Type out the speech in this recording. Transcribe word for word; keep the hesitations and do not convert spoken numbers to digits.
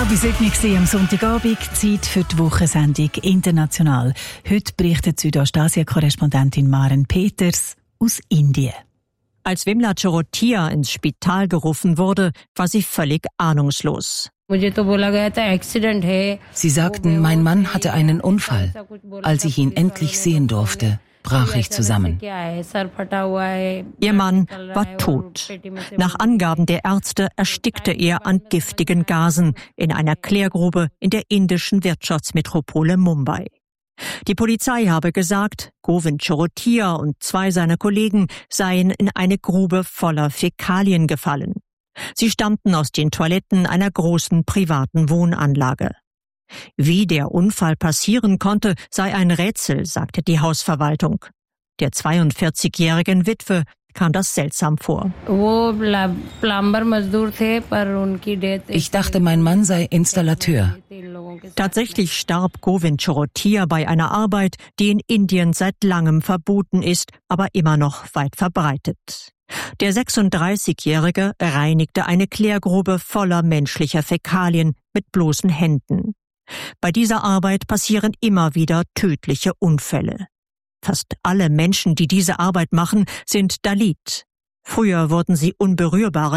Gabi Södnig am Sonntagabend, Zeit für die Wochensendung «International». Heute berichtet Südostasien-Korrespondentin Maren Peters aus Indien. Als Vimla Chorotia ins Spital gerufen wurde, war sie völlig ahnungslos. Sie sagten, mein Mann hatte einen Unfall. Als ich ihn endlich sehen durfte, brach ich zusammen. Ihr Mann war tot. Nach Angaben der Ärzte erstickte er an giftigen Gasen in einer Klärgrube in der indischen Wirtschaftsmetropole Mumbai. Die Polizei habe gesagt, Govind Chorotia und zwei seiner Kollegen seien in eine Grube voller Fäkalien gefallen. Sie stammten aus den Toiletten einer großen privaten Wohnanlage. Wie der Unfall passieren konnte, sei ein Rätsel, sagte die Hausverwaltung. Der zweiundvierzigjährigen Witwe kam das seltsam vor. Ich dachte, mein Mann sei Installateur. Tatsächlich starb Govind Chorotia bei einer Arbeit, die in Indien seit langem verboten ist, aber immer noch weit verbreitet. Der sechsunddreißigjährige reinigte eine Klärgrube voller menschlicher Fäkalien mit bloßen Händen. Bei dieser Arbeit passieren immer wieder tödliche Unfälle. Fast alle Menschen, die diese Arbeit machen, sind Dalit. Früher wurden sie unberührbare